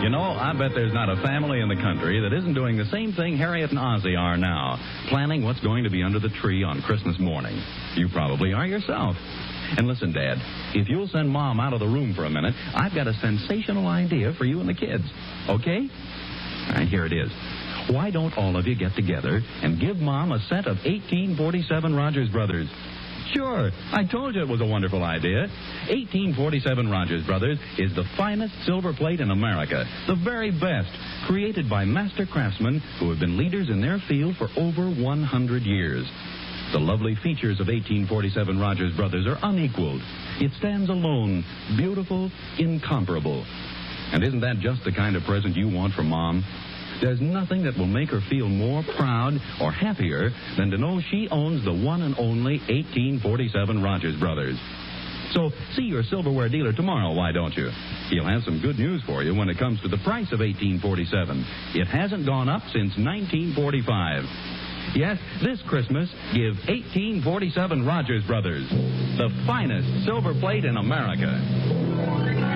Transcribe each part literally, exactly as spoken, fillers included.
You know, I bet there's not a family in the country that isn't doing the same thing Harriet and Ozzie are now, planning what's going to be under the tree on Christmas morning. You probably are yourself. And listen, Dad, if you'll send Mom out of the room for a minute, I've got a sensational idea for you and the kids. Okay? All right, here it is. Why don't all of you get together and give Mom a set of eighteen forty-seven Rogers Brothers? Sure, I told you it was a wonderful idea. eighteen forty-seven Rogers Brothers is the finest silver plate in America, the very best, created by master craftsmen who have been leaders in their field for over one hundred years. The lovely features of eighteen forty-seven Rogers Brothers are unequaled. It stands alone, beautiful, incomparable. And isn't that just the kind of present you want for Mom? There's nothing that will make her feel more proud or happier than to know she owns the one and only eighteen forty-seven Rogers Brothers. So see your silverware dealer tomorrow, why don't you? He'll have some good news for you when it comes to the price of eighteen forty-seven. It hasn't gone up since nineteen forty-five. Yes, this Christmas, give eighteen forty-seven Rogers Brothers, the finest silver plate in America.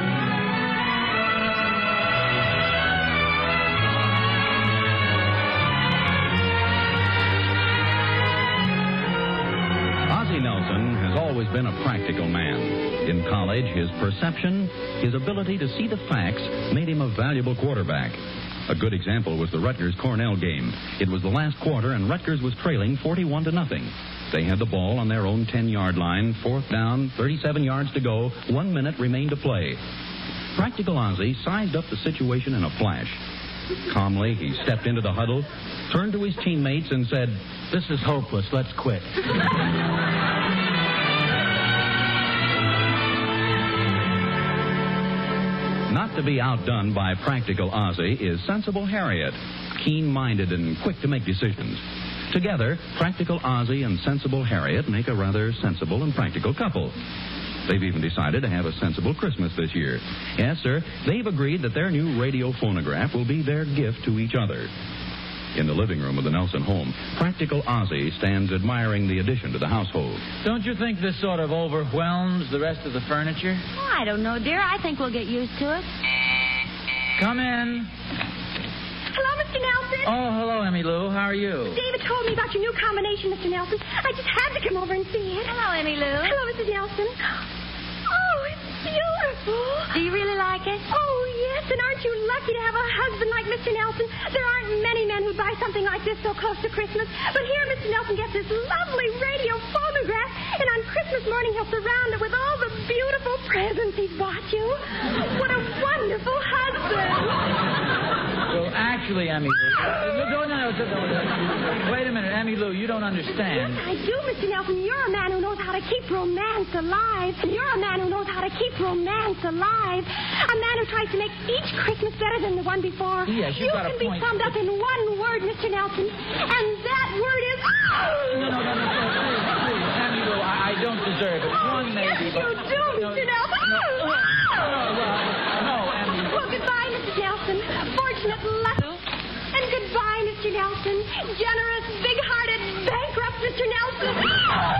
Nelson has always been a practical man. In college, his perception, his ability to see the facts made him a valuable quarterback. A good example was the Rutgers-Cornell game. It was the last quarter, and Rutgers was trailing forty-one to nothing. They had the ball on their own ten-yard line, fourth down, thirty-seven yards to go, one minute remained to play. Practical Ozzie sized up the situation in a flash. Calmly, he stepped into the huddle, turned to his teammates, and said, "This is hopeless. Let's quit." Not to be outdone by Practical Ozzie is Sensible Harriet, keen-minded and quick to make decisions. Together, Practical Ozzie and Sensible Harriet make a rather sensible and practical couple. They've even decided to have a sensible Christmas this year. Yes, sir, they've agreed that their new radio phonograph will be their gift to each other. In the living room of the Nelson home, Practical Ozzie stands admiring the addition to the household. Don't you think this sort of overwhelms the rest of the furniture? Oh, I don't know, dear. I think we'll get used to it. Come in. Hello, Mister Nelson. Oh, hello, Emmy Lou. How are you? David told me about your new combination, Mister Nelson. I just had to come over and see it. Hello, Emmy Lou. Hello, Missus Nelson. Oh, it's beautiful. Do you really like it? Oh, yes, and aren't you lucky to have a husband like Mister Nelson? There aren't many men who'd buy something like this so close to Christmas. But here Mister Nelson gets this lovely radio phonograph, and on Christmas morning he'll surround it with all the beautiful presents he's bought you. What a wonderful husband. Well, actually, Emmy Lou... No, no, no, no, wait a minute, Emmy Lou, you don't understand. Yes, I do, Mister Nelson. You're a man who knows how to keep romance alive. You're a man who knows how to keep romance alive. A man who tries to make each Christmas better than the one before. Yes, you've you got a point. You can be summed up in one word, Mister Nelson, and that